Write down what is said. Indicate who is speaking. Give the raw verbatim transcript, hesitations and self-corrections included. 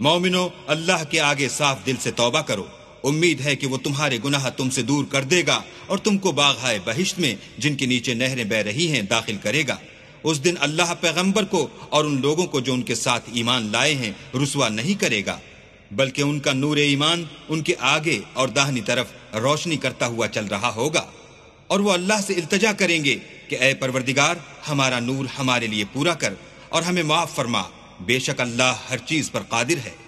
Speaker 1: मोमिनो, अल्लाह के आगे साफ दिल से तौबा करो। उम्मीद है कि वो तुम्हारे गुनाह तुमसे दूर कर देगा और तुमको बाग़-ए बहिश्त में, जिनके नीचे नहरें बह रही हैं, दाखिल करेगा। उस दिन अल्लाह पैगंबर को और उन लोगों को जो उनके साथ ईमान लाए हैं रुसवा नहीं करेगा, बल्कि उनका नूर ईमान उनके आगे और दाहिनी तरफ रोशनी करता हुआ चल रहा होगा। और वो अल्लाह से इल्तिजा करेंगे कि ऐ परवरदिगार, हमारा नूर हमारे लिए पूरा कर और हमें माफ फरमा। बेशक अल्लाह हर चीज पर कादिर है।